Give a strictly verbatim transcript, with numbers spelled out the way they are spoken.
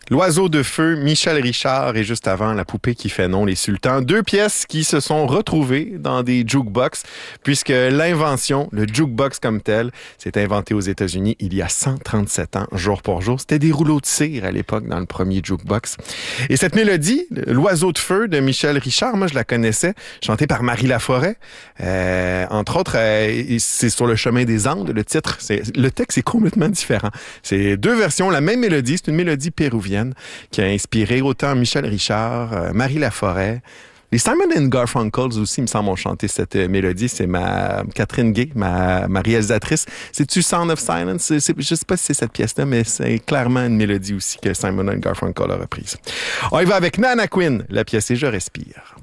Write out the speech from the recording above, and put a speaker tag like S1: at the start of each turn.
S1: L'oiseau de feu, Michel Richard, et juste avant, La poupée qui fait non, les sultans. Deux pièces qui se sont retrouvées dans des jukebox, puisque l'invention, le jukebox comme tel, s'est inventé aux États-Unis il y a cent trente-sept ans, jour pour jour. C'était des rouleaux de cire à l'époque dans le premier jukebox. Et cette mélodie, L'oiseau de feu de Michel Richard, moi je la connaissais, chantée par Marie Laforêt. Euh, entre autres, euh, c'est sur le chemin des Andes, le titre. C'est, le texte est complètement différent. C'est deux versions, la même mélodie, c'est une mélodie péruvienne qui a inspiré autant Michel Richard, euh, Marie Laforêt. Les Simon and Garfunkels aussi, il me semble, ont chanté cette euh, mélodie. C'est ma Catherine Gay, ma, ma réalisatrice. C'est-tu Sound of Silence? C'est, c'est, je ne sais pas si c'est cette pièce-là, mais c'est clairement une mélodie aussi que Simon and Garfunkel a reprise. On y va avec Nana Quinn. La pièce est Je respire.